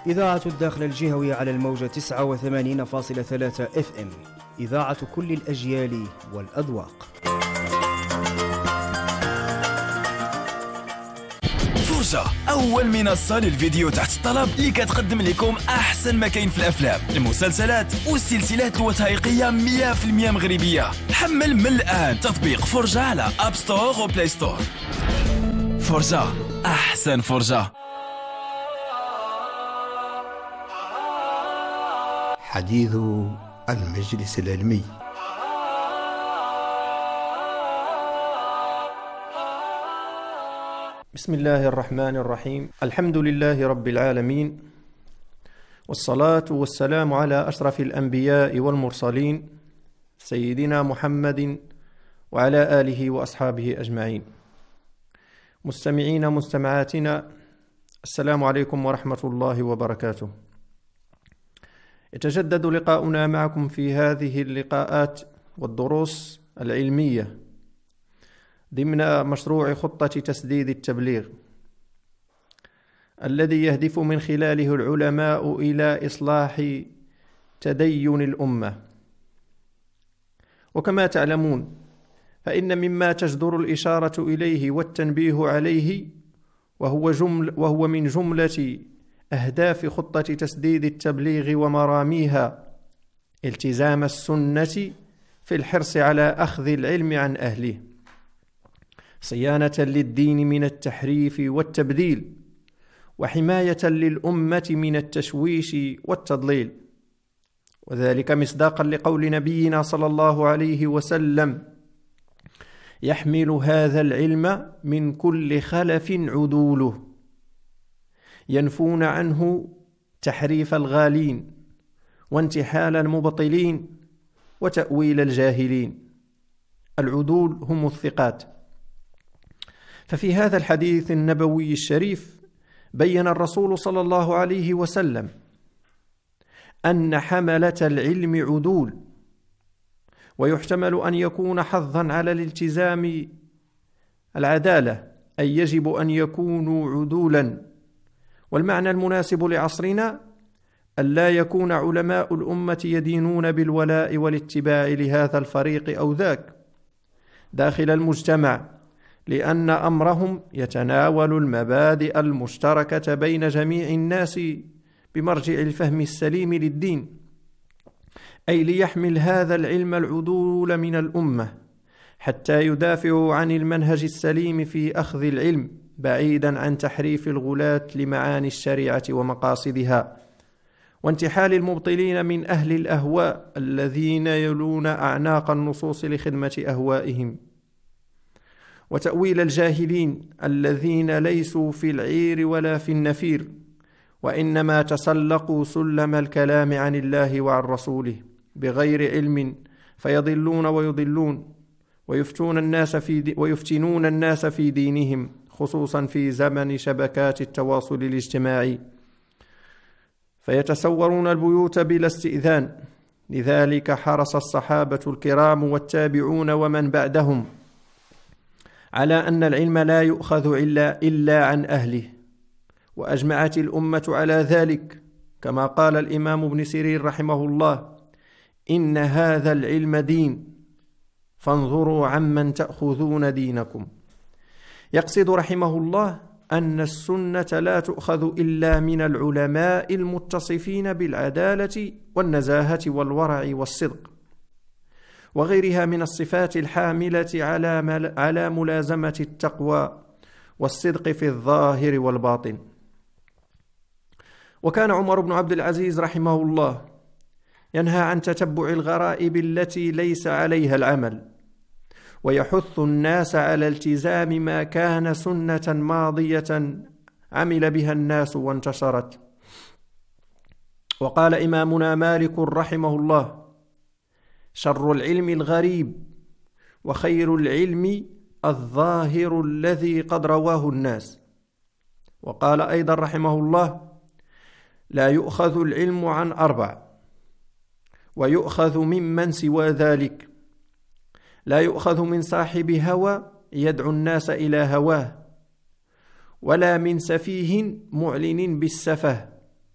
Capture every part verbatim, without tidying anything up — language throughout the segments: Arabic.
إذاعة الداخل الجهوي على الموجة تسعة وثمانين فاصلة ثلاثة اف ام. إذاعة كل الأجيال والأذواق. فرجة، أول منصة للفيديو تحت الطلب اللي كتقدم لكم أحسن ما كاين في الأفلام، المسلسلات والسلسلات الوثائقية مية بالمية مغربية. حمل من الآن تطبيق فرجة على أب ستور وبلاي ستور. فرجة، أحسن فرجة. حديث المجلس العلمي. بسم الله الرحمن الرحيم. الحمد لله رب العالمين، والصلاة والسلام على أشرف الأنبياء والمرسلين سيدنا محمد وعلى آله وأصحابه أجمعين. مستمعين مستمعاتنا، السلام عليكم ورحمة الله وبركاته. يتجدد لقاؤنا معكم في هذه اللقاءات والدروس العلمية ضمن مشروع خطة تسديد التبليغ، الذي يهدف من خلاله العلماء إلى إصلاح تدين الأمة. وكما تعلمون، فإن مما تجدر الإشارة إليه والتنبيه عليه وهو, جمل وهو من جملة أهداف خطة تسديد التبليغ ومراميها التزام السنة في الحرص على أخذ العلم عن أهله، صيانة للدين من التحريف والتبديل، وحماية للأمة من التشويش والتضليل، وذلك مصداقا لقول نبينا صلى الله عليه وسلم: يحمل هذا العلم من كل خلف عدوله، ينفون عنه تحريف الغالين وانتحال المبطلين وتأويل الجاهلين. العدول هم الثقات. ففي هذا الحديث النبوي الشريف بين الرسول صلى الله عليه وسلم أن حملة العلم عدول، ويحتمل أن يكون حظا على الالتزام العدالة، أي يجب أن يكونوا عدولا. والمعنى المناسب لعصرنا أن لا يكون علماء الأمة يدينون بالولاء والاتباع لهذا الفريق أو ذاك داخل المجتمع، لأن أمرهم يتناول المبادئ المشتركة بين جميع الناس بمرجع الفهم السليم للدين، أي ليحمل هذا العلم العدول من الأمة حتى يدافعوا عن المنهج السليم في أخذ العلم، بعيدا عن تحريف الغلاة لمعاني الشريعة ومقاصدها، وانتحال المبطلين من أهل الأهواء الذين يلون أعناق النصوص لخدمة أهوائهم، وتأويل الجاهلين الذين ليسوا في العير ولا في النفير، وإنما تسلقوا سلم الكلام عن الله وعن رسوله بغير علم فيضلون ويضلون ويفتون الناس في دي ويفتنون الناس في دينهم، خصوصا في زمن شبكات التواصل الاجتماعي، فيتسورون البيوت بلا استئذان. لذلك حرص الصحابة الكرام والتابعون ومن بعدهم على أن العلم لا يؤخذ إلا, إلا عن أهله، وأجمعت الأمة على ذلك، كما قال الإمام ابن سيرين رحمه الله: إن هذا العلم دين، فانظروا عمن تأخذون دينكم. يقصد رحمه الله أن السنة لا تؤخذ إلا من العلماء المتصفين بالعدالة والنزاهة والورع والصدق، وغيرها من الصفات الحاملة على على ملازمة التقوى والصدق في الظاهر والباطن. وكان عمر بن عبد العزيز رحمه الله ينهى عن تتبع الغرائب التي ليس عليها العمل، ويحث الناس على التزام ما كان سنة ماضية عمل بها الناس وانتشرت. وقال إمامنا مالك رحمه الله: شر العلم الغريب، وخير العلم الظاهر الذي قد رواه الناس. وقال أيضا رحمه الله: لا يؤخذ العلم عن أربع، ويؤخذ ممن سوى ذلك. لا يؤخذ من صاحب هوى يدعو الناس إلى هواه، ولا من سفيه معلن بالسفه،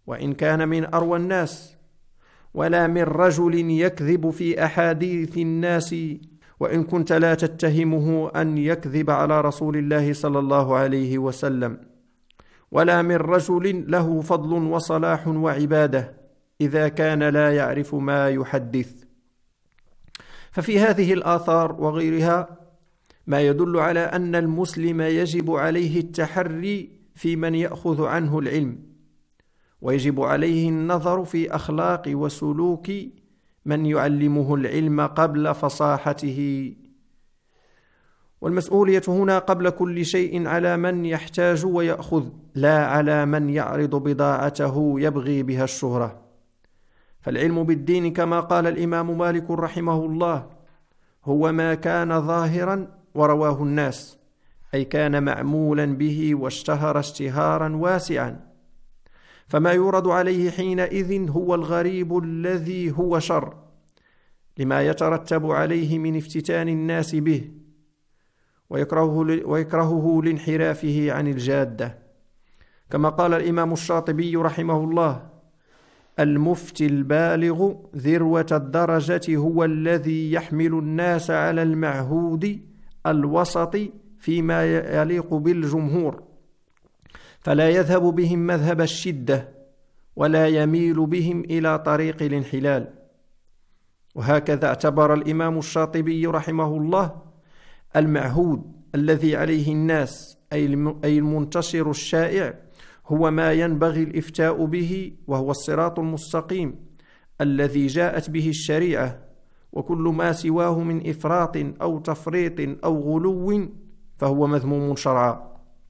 وإن كان من أروى الناس، ولا من رجل يكذب في أحاديث الناس، وإن كنت لا تتهمه أن يكذب على رسول الله صلى الله عليه وسلم، ولا من رجل له فضل وصلاح وعبادة إذا كان لا يعرف ما يحدث. ففي هذه الآثار وغيرها ما يدل على أن المسلم يجب عليه التحري في من يأخذ عنه العلم، ويجب عليه النظر في أخلاق وسلوك من يعلمه العلم قبل فصاحته. والمسؤولية هنا قبل كل شيء على من يحتاج ويأخذ، لا على من يعرض بضاعته يبغي بها الشهرة. فالعلم بالدين كما قال الإمام مالك رحمه الله هو ما كان ظاهرا ورواه الناس، أي كان معمولا به واشتهر اشتهارا واسعا، فما يورد عليه حينئذ هو الغريب الذي هو شر، لما يترتب عليه من افتتان الناس به ويكرهه, ويكرهه لانحرافه عن الجادة. كما قال الإمام الشاطبي رحمه الله: المفتي البالغ ذروة الدرجة هو الذي يحمل الناس على المعهود الوسط فيما يليق بالجمهور، فلا يذهب بهم مذهب الشدة ولا يميل بهم إلى طريق الانحلال. وهكذا اعتبر الإمام الشاطبي رحمه الله المعهود الذي عليه الناس، أي المنتشر الشائع، هو ما ينبغي الإفتاء به، وهو الصراط المستقيم الذي جاءت به الشريعة، وكل ما سواه من إفراط أو تفريط أو غلو فهو مذموم شرعا.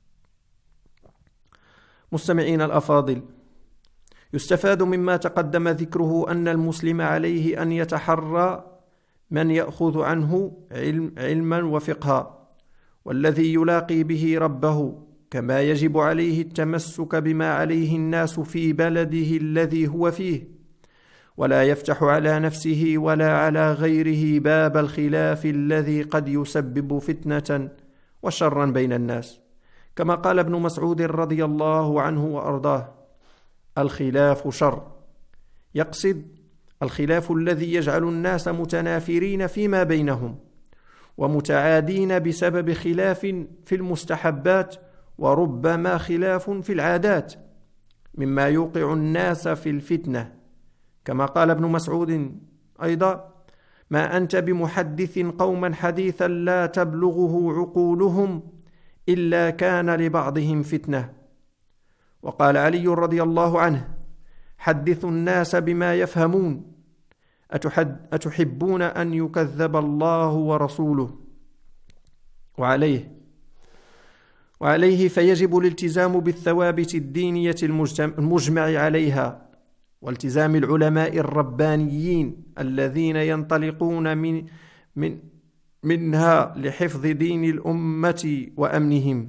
مستمعين الأفاضل، يستفاد مما تقدم ذكره أن المسلم عليه أن يتحرى من يأخذ عنه علم علما وفقها، والذي يلاقي به ربه، كما يجب عليه التمسك بما عليه الناس في بلده الذي هو فيه، ولا يفتح على نفسه ولا على غيره باب الخلاف الذي قد يسبب فتنة وشرا بين الناس. كما قال ابن مسعود رضي الله عنه وأرضاه: الخلاف شر، يقصد الخلاف الذي يجعل الناس متنافرين فيما بينهم ومتعادين بسبب خلاف في المستحبات، وربما خلاف في العادات، مما يوقع الناس في الفتنة. كما قال ابن مسعود أيضا: ما أنت بمحدث قوما حديثا لا تبلغه عقولهم إلا كان لبعضهم فتنة. وقال علي رضي الله عنه: حدثوا الناس بما يفهمون، أتحبون أن يكذب الله ورسوله؟ وعليه وعليه فيجب الالتزام بالثوابت الدينية المجمع عليها، والتزام العلماء الربانيين الذين ينطلقون من من منها لحفظ دين الأمة وأمنهم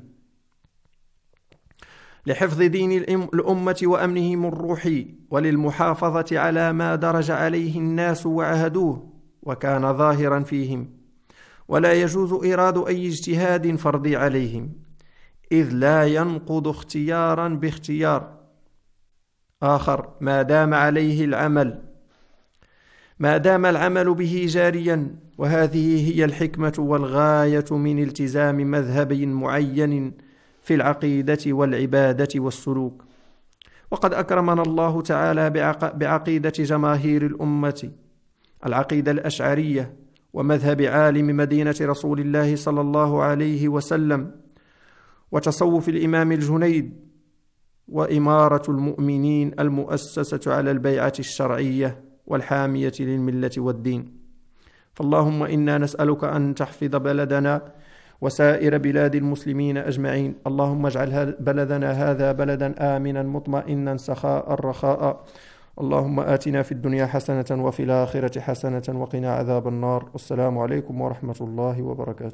لحفظ دين الأمة وأمنهم الروحي، وللمحافظة على ما درج عليه الناس وعهدوه وكان ظاهرا فيهم. ولا يجوز إيراد أي اجتهاد فردي عليهم، إذ لا ينقض اختيارا باختيار آخر ما دام عليه العمل ما دام العمل به جاريا. وهذه هي الحكمة والغاية من التزام مذهب معين في العقيدة والعبادة والسلوك. وقد أكرمنا الله تعالى بعقيدة جماهير الأمة، العقيدة الأشعرية، ومذهب عالم مدينة رسول الله صلى الله عليه وسلم، وتصوف الإمام الجنيد، وإمارة المؤمنين المؤسسة على البيعة الشرعية والحامية للملة والدين. فاللهم إنا نسألك أن تحفظ بلدنا وسائر بلاد المسلمين أجمعين. اللهم اجعل بلدنا هذا بلدا آمنا مطمئنا سخاء رخاء. اللهم آتنا في الدنيا حسنة وفي الآخرة حسنة وقنا عذاب النار. والسلام عليكم ورحمة الله وبركاته.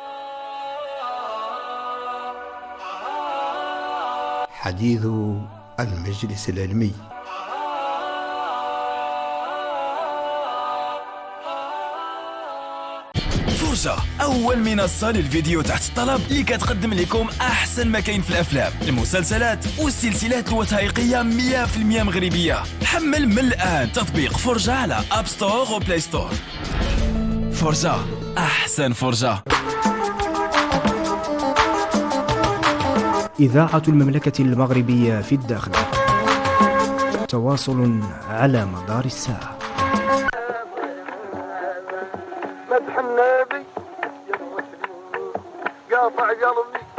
حديث المجلس العلمي. فرجة، أول منصة للفيديو تحت الطلب اللي كتقدم لكم أحسن ما كاين في الأفلام، المسلسلات والسلسلات الوثائقية مية بالمية مغربية. حمل من الآن تطبيق فرجة على أب ستور وبلاي ستور. فرجة، أحسن فرجة. إذاعة المملكة المغربية في الداخل، تواصل على مدار الساعة. مدح النبي يا المسلمين قاطع قلبي